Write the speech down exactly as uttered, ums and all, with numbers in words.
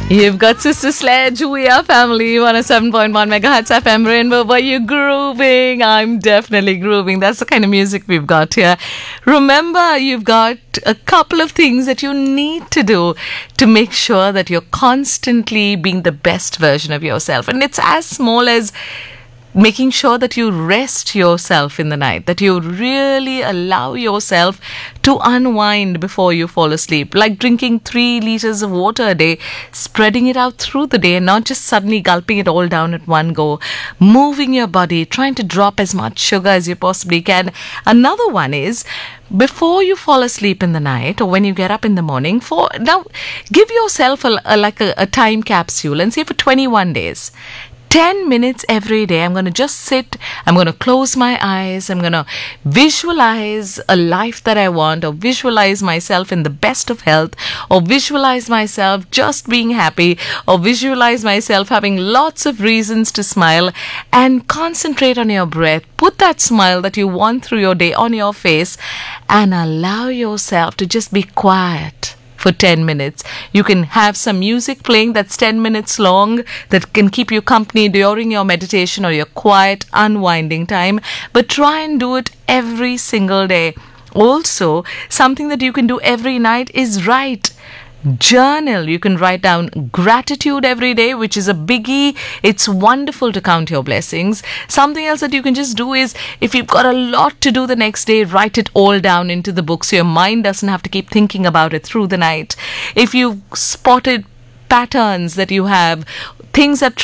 You've got Sister Sledge, we are family, one oh seven point one megahertz F M Rainbow. Were you grooving? I'm definitely grooving. That's the kind of music we've got here. Remember, you've got a couple of things that you need to do to make sure that you're constantly being the best version of yourself. And it's as small as making sure that you rest yourself in the night, that you really allow yourself to unwind before you fall asleep, like drinking three liters of water a day, spreading it out through the day and not just suddenly gulping it all down at one go, moving your body, trying to drop as much sugar as you possibly can. Another one is, before you fall asleep in the night or when you get up in the morning, for now give yourself a, a like a, a time capsule and say for twenty-one days, ten minutes every day, I'm going to just sit, I'm going to close my eyes, I'm going to visualize a life that I want, or visualize myself in the best of health, or visualize myself just being happy, or visualize myself having lots of reasons to smile, and concentrate on your breath. Put that smile that you want through your day on your face and allow yourself to just be quiet for ten minutes. You can have some music playing that's ten minutes long that can keep you company during your meditation or your quiet unwinding time, but try and do it every single day. Also, something that you can do every night is write. Journal. You can write down gratitude every day, which is a biggie. It's wonderful to count your blessings. Something else that you can just do is, if you've got a lot to do the next day, write it all down into the book so your mind doesn't have to keep thinking about it through the night. If you've spotted patterns that you have, things that